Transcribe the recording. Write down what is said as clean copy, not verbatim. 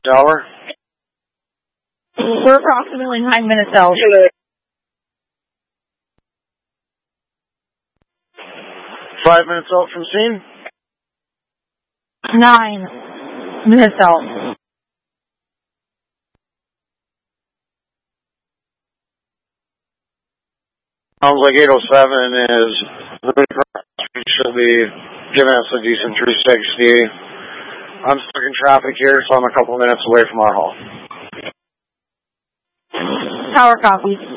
Tower? We're approximately 9 minutes out. 5 minutes out from scene? 9 minutes out. Sounds like 807 is, should be giving us a decent 360. I'm stuck in traffic here, so I'm a couple minutes away from our hall. Tower copy.